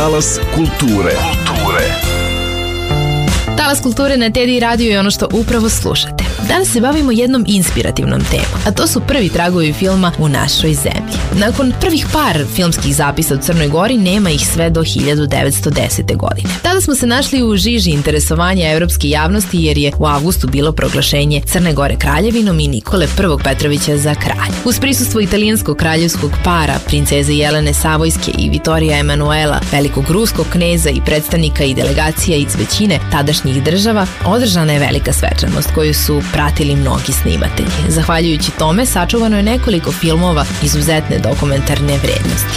Talas kulture. Talas kulture na TEDI radio je ono što upravo slušate. Danas se bavimo jednom inspirativnom temom, a to su prvi tragovi filma u našoj zemlji. Nakon prvih par filmskih zapisa u Crnoj Gori nema ih sve do 1910. godine. Tada smo se našli u žiži interesovanja evropske javnosti jer je u avgustu bilo proglašenje Crne Gore kraljevinom i Nikole I. Petrovića za kralja. Uz prisustvo italijanskog kraljevskog para, princeze Jelene Savojske i Vitorija Emanuela, velikog ruskog kneza i predstavnika i delegacija iz većine tadašnjih država, održana je velika svečanost koju su pratili mnogi snimatelji. Zahvaljujući tome sačuvano je nekoliko filmova izuzetne dokumentarne vrednosti.